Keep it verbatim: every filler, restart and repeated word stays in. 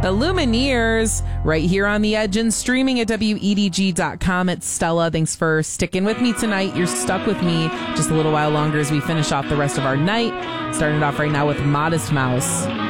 The Lumineers, right here on The Edge and streaming at W E D G dot com. It's Stella. Thanks for sticking with me tonight. You're stuck with me just a little while longer as we finish off the rest of our night. Starting it off right now with Modest Mouse.